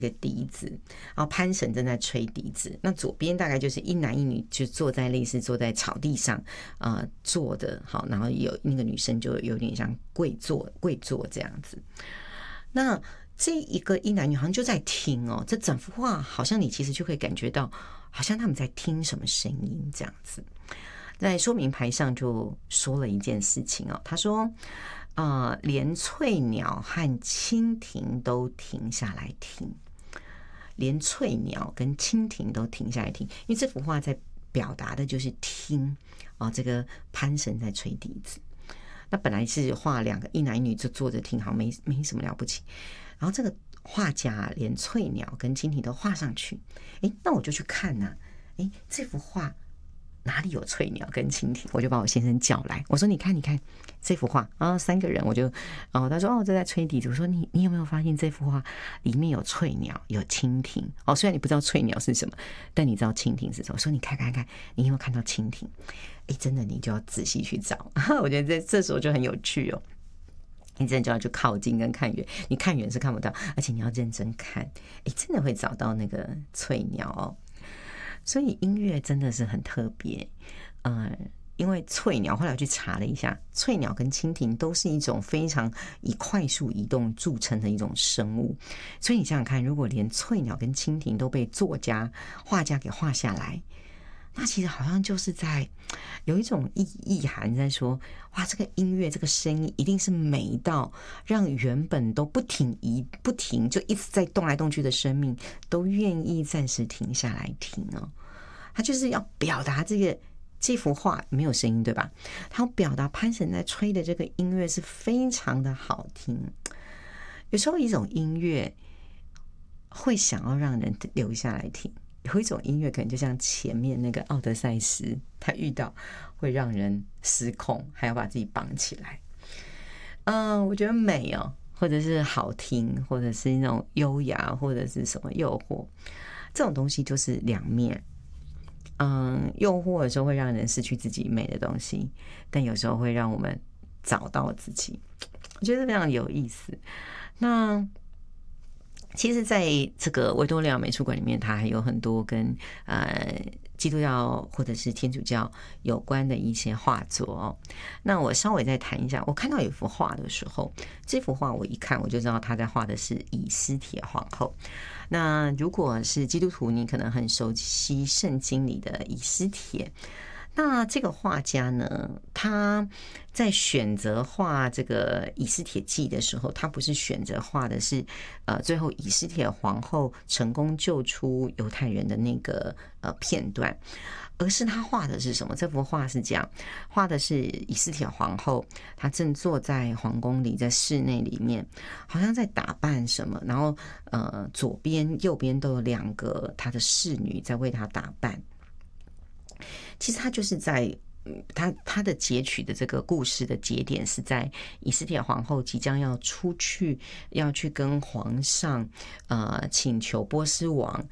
一个笛子，然后潘神正在吹笛子，那左边大概就是一男一女，就坐在类似坐在草地上坐的，好，然后有那个女生就有点像跪坐这样子。那这一个一男女好像就在听哦，这整幅画好像你其实就可以感觉到，好像他们在听什么声音这样子。在说明牌上就说了一件事情哦，他说连翠鸟和蜻蜓都停下来听，连翠鸟跟蜻蜓都停下来听，因为这幅画在表达的就是听这个潘神在吹笛子。那本来是画两个一男一女就坐着听，好没什么了不起。然后这个画家连翠鸟跟蜻蜓都画上去，那我就去看呢，这幅画哪里有翠鸟跟蜻蜓？我就把我先生叫来，我说你看这幅画啊，3个人，我就他说这在吹笛子，我说你有没有发现这幅画里面有翠鸟有蜻蜓？虽然你不知道翠鸟是什么，但你知道蜻蜓是什么。我说你看，你有没有看到蜻蜓？真的你就要仔细去找，我觉得这时候就很有趣哦。你真的就要去靠近跟看远，你看远是看不到，而且你要认真看，真的会找到那个翠鸟哦。所以音乐真的是很特别，因为翠鸟后来我去查了一下，翠鸟跟蜻蜓都是一种非常以快速移动著称的一种生物，所以你想想看，如果连翠鸟跟蜻蜓都被画家给画下来，那其实好像就是在有一种意涵在说，哇，这个音乐这个声音一定是美到让原本都不停就一直在动来动去的生命都愿意暂时停下来听哦。他就是要表达这幅画没有声音对吧，他要表达潘神在吹的这个音乐是非常的好听。有时候一种音乐会想要让人留下来听，有一种音乐可能就像前面那个奥德赛斯，他遇到会让人失控，还要把自己绑起来。我觉得美哦，或者是好听，或者是那种优雅，或者是什么诱惑，这种东西就是两面。诱惑的时候会让人失去自己美的东西，但有时候会让我们找到自己，我觉得非常有意思。那其实在这个维多利亚美术馆里面，它还有很多跟基督教或者是天主教有关的一些画作哦。那我稍微再谈一下，我看到有一幅画的时候，这幅画我一看我就知道他在画的是以斯帖皇后。那如果是基督徒，你可能很熟悉圣经里的以斯帖。那这个画家呢，他在选择画这个以斯帖记的时候，他不是选择画的是最后以斯帖皇后成功救出犹太人的那个片段，而是他画的是什么？这幅画是这样画的，是以斯帖皇后，她正坐在皇宫里，在室内里面，好像在打扮什么，然后左边右边都有2个她的侍女在为她打扮。其实他就是在他的截取的这个故事的节点是在以斯帖皇后即将要出去，要去跟皇上请求波斯王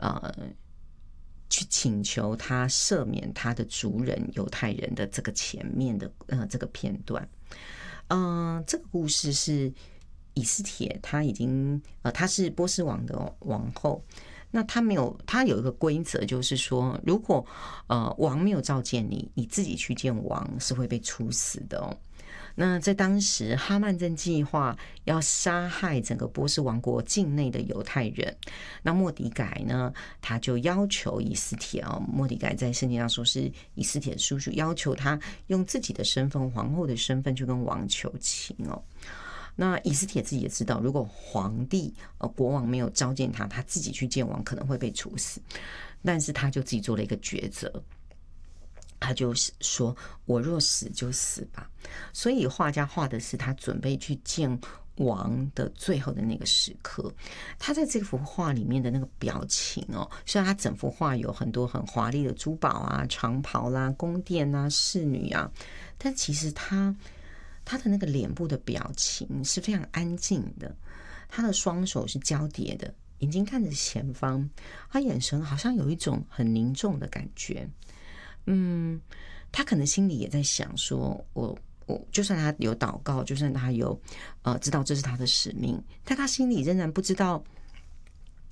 去请求他赦免他的族人犹太人的这个前面的这个片段。这个故事是以斯帖他已经他是波斯王的王后。那他有一个规则，就是说，如果王没有召见你，你自己去见王是会被处死的哦。那在当时，哈曼正计划要杀害整个波斯王国境内的犹太人。那末底改呢，他就要求以斯帖哦，末底改在圣经上说是以斯帖的叔叔，要求他用自己的身份，皇后的身份去跟王求情哦。那以斯帖自己也知道，如果皇帝国王没有召见他，他自己去见王可能会被处死，但是他就自己做了一个抉择，他就说我若死就死吧。所以画家画的是他准备去见王的最后的那个时刻。他在这幅画里面的那个表情哦，虽然他整幅画有很多很华丽的珠宝啊、长袍啦、宫殿啊、侍女啊，但其实他的那个脸部的表情是非常安静的，他的双手是交叠的，眼睛看着前方，他眼神好像有一种很凝重的感觉。他可能心里也在想说，我就算他有祷告，就算他有知道这是他的使命，但他心里仍然不知道